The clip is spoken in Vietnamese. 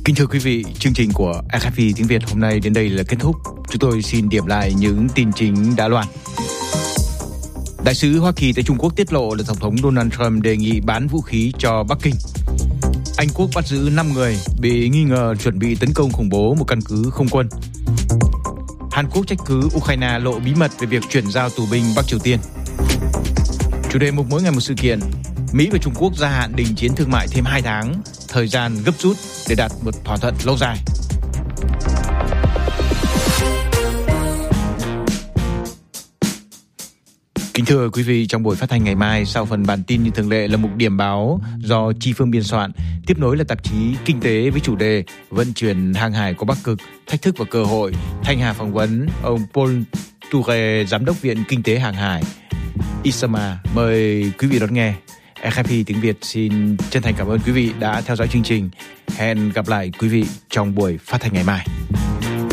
Kính thưa quý vị, chương trình của RFI tiếng Việt hôm nay đến đây là kết thúc. Chúng tôi xin điểm lại những tin chính đã loan. Đại sứ Hoa Kỳ tại Trung Quốc tiết lộ là Tổng thống Donald Trump đề nghị bán vũ khí cho Bắc Kinh. Anh Quốc bắt giữ 5 người bị nghi ngờ chuẩn bị tấn công khủng bố một căn cứ không quân. Hàn Quốc trách cứ Ukraine lộ bí mật về việc chuyển giao tù binh Bắc Triều Tiên. Chủ đề mục mỗi ngày một sự kiện. Mỹ và Trung Quốc gia hạn đình chiến thương mại thêm 2 tháng, thời gian gấp rút để đạt một thỏa thuận lâu dài. Kính thưa quý vị, trong buổi phát thanh ngày mai, sau phần bản tin như thường lệ là mục điểm báo do Chi Phương biên soạn, tiếp nối là tạp chí Kinh tế với chủ đề vận chuyển hàng hải qua Bắc Cực, thách thức và cơ hội. Thanh Hà phỏng vấn ông Paul Touré, giám đốc Viện Kinh tế Hàng hải ISMA. Mời quý vị đón nghe. RFI tiếng Việt xin chân thành cảm ơn quý vị đã theo dõi chương trình. Hẹn gặp lại quý vị trong buổi phát thanh ngày mai.